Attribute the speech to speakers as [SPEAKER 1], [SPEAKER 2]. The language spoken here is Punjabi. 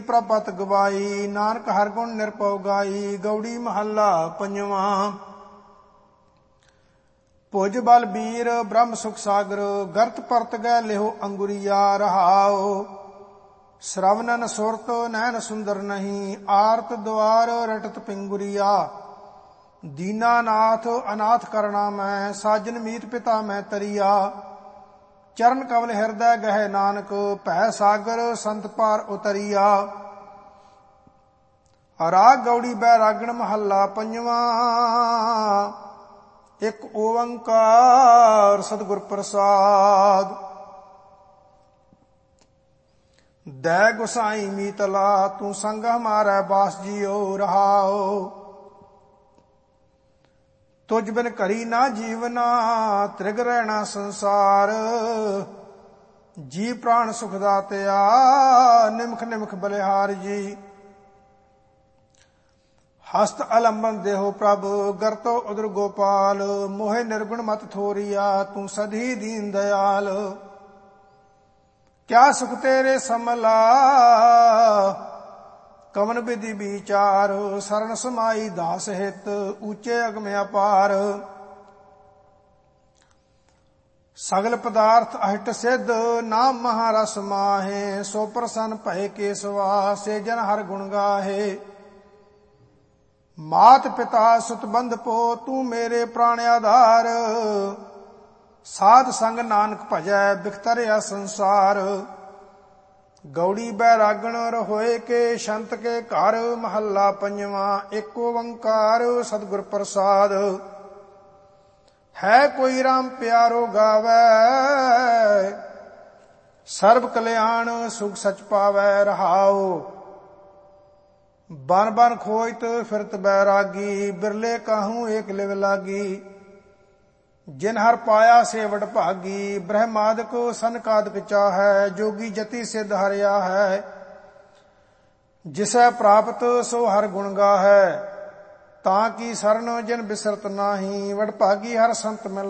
[SPEAKER 1] ਪ੍ਰਭਤ ਗਵਾਈ, ਨਾਨਕ ਹਰ ਗੁਣ ਨਿਰਭਉ ਗਾਈ। ਗਉੜੀ ਮਹੱਲਾ ਪੰਜਵਾਂ। ਭੁਜ ਬਲ ਬੀਰ ਬ੍ਰਹਮ ਸੁਖ ਸਾਗਰ, ਗਰਤ ਪਰਤ ਗੈ ਲਿਹੋ ਅੰਗੁਰੀਆ। ਰਹਾਉ ਸ਼ਰਵਨਨ ਸੁਰਤ ਨੈਣ ਸੁੰਦਰ ਨਹੀਂ, ਆਰਤ ਦੁਆਰ ਰਟਤ ਪਿੰਗੁਰੀਆ। ਦੀਨਾਨਾਥ ਅਨਾਥ ਕਰਣਾ ਮੈਂ, ਸਾਜਨ ਮੀਤ ਪਿਤਾ ਮੈਂ ਤਰੀਆ। ਚਰਨ ਕਮਲ ਹਿਰਦੈ ਗਹਿ ਨਾਨਕ, ਭੈ ਸਾਗਰ ਸੰਤ ਪਾਰ ਉਤਰੀਆ। ਰਾਗ ਗਉੜੀ ਬੈਰਾਗਣ ਮਹੱਲਾ ਪੰਜਵਾਂ। ਇੱਕ ਓੰਕਾਰ ਸਤਿਗੁਰ ਪ੍ਰਸਾਦ। ਦੈ ਗੁਸਾਈ ਮੀਤਲਾ, ਤੂੰ ਸੰਗ ਹਮਾਰੈ ਬਾਸ ਜੀਓ। ਰਹਾਉ ਤੁਝ ਬਿਨ ਘਰੀ ਨਾ ਜੀਵਨਾ, ਤ੍ਰਿਗ ਰਹਿਣਾ ਸੰਸਾਰ। ਜੀ ਪ੍ਰਾਣ ਸੁਖ ਦਾਤਿਆ, ਨਿਮਖ ਨਿਮਖ ਬਲਿਹਾਰ ਜੀ। ਹਸਤ ਅਲੰਬਨ ਦੇਹੋ ਪ੍ਰਭ, ਗਰਤੋ ਉਦਰ ਗੋਪਾਲ। ਮੋਹਿ ਨਿਰਗੁਣ ਮਤ ਥੋਰੀਆ, ਤੂੰ ਸਦੀ ਦੀਨ ਦਇਆਲ। ਕਿਆ ਸੁਖ ਤੇਰੇ ਸਮਲਾ, ਕਵਨ ਵਿਧੀ ਵਿਚਾਰ। ਸਰਣ ਸਮਾਈ ਦਾਸ ਹਿਤ, ਉੱਚੇ ਅਗਮ ਅਪਾਰ। ਸਗਲ ਪਦਾਰਥ ਅਹਿਟ ਸਿੱਧ, ਨਾਮ ਮਹਾਰਸ ਮਾਹੇ। ਸੋ ਪ੍ਰਸੰਨ ਭਏ ਕੇਸਵਾ, ਸੇ ਜਨ ਹਰ ਗੁਣ ਗਾਹੇ। ਮਾਤ ਪਿਤਾ ਸੁਤ ਬੰਧ ਪੋ, ਤੂੰ ਮੇਰੇ ਪ੍ਰਾਣ ਆਧਾਰ। ਸਾਧ ਸੰਗ ਨਾਨਕ ਭਜੈ, ਬਿਖਤਰਿਆ ਸੰਸਾਰ। ਗਉੜੀ ਬੈਰਾਗਣ ਰहोए ਕੇ, ਸ਼ੰਤ ਕੇ ਘਰ ਮਹੱਲਾ ਪੰਜਵਾਂ। ਇੱਕ ਓੰਕਾਰ ਸਤਿਗੁਰ ਪ੍ਰਸਾਦ। ਹੈ ਕੋਈ ਰਾਮ ਪਿਆਰੋ ਗਾਵੈ, ਸਰਬ ਕਲਿਆਣ ਸੁਖ ਸਚ ਪਾਵੈ। ਰਹਾਉ ਬਨ ਬਨ ਖੋਜਤ ਫਿਰਤ ਬੈਰਾਗੀ, ਬਿਰਲੇ ਕਾਹੂ ਏਕ ਲਿਵ ਲਾਗੀ। ਜਿਨ ਹਰ ਪਾਇਆ ਸੇ ਵਡ ਭਾਗੀ, ਬ੍ਰਹਮਾਦਿਕ ਸਨਕਾਦਿਕ ਚਾਹੈ। ਜੋਗੀ ਜਤੀ ਸਿੱਧ ਹਰਿਆ ਹੈ, ਜਿਸੈ ਪ੍ਰਾਪਤ ਸੋ ਹਰ ਗੁਣ ਗਾਹੈ। ਤਾਂ ਕੀ ਸਰਨ ਜਿਨ ਬਿਸਰਤ ਨਾਹੀ, ਵਡ ਭਾਗੀ ਹਰ ਸੰਤ ਮਿਲ